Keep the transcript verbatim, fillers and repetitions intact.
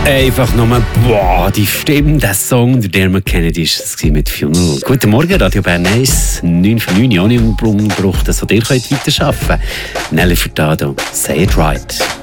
Einfach nur, boah, die Stimme, der Song, der Dermot Kennedy ist es mit Funeral. Guten Morgen, Radio Bern eins, neun für neun, ohne Umbruch, dass auch ihr könnt weiterarbeiten könnt. Nelly Furtado, Say It Right.